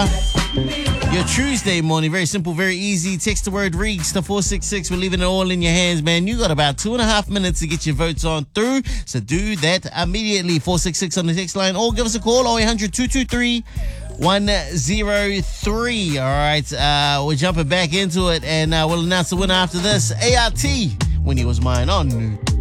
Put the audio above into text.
your Tuesday morning. Very simple, very easy. Text the word REGS to 466. We're leaving it all in your hands, man. You got about 2.5 minutes to get your votes on through. So do that immediately. 466 on the text line, or give us a call 0800 223 103. All right, we're jumping back into it, and we'll announce the winner after this. ART, When He Was Mine on